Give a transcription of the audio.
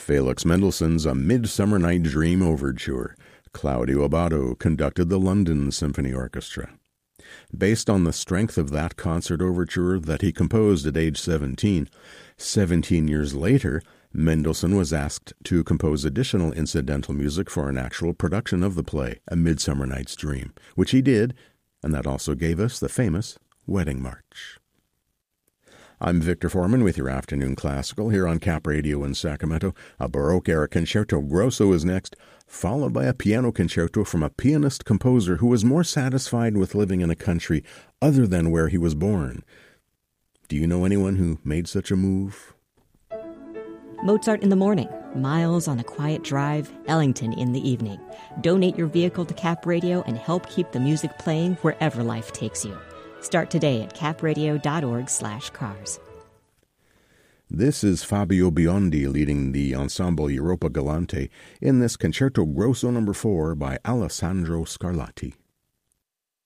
Felix Mendelssohn's A Midsummer Night's Dream Overture. Claudio Abbado conducted the London Symphony Orchestra. Based on the strength of that concert overture that he composed at age 17, 17 years later, Mendelssohn was asked to compose additional incidental music for an actual production of the play, A Midsummer Night's Dream, which he did, and that also gave us the famous Wedding March. I'm Victor Foreman with your Afternoon Classical here on Cap Radio in Sacramento. A Baroque-era concerto grosso is next, followed by a piano concerto from a pianist-composer who was more satisfied with living in a country other than where he was born. Do you know anyone who made such a move? Mozart in the morning, Miles on a quiet drive, Ellington in the evening. Donate your vehicle to Cap Radio and help keep the music playing wherever life takes you. Start today at capradio.org/cars. This is Fabio Biondi leading the ensemble Europa Galante in this Concerto Grosso No. 4 by Alessandro Scarlatti.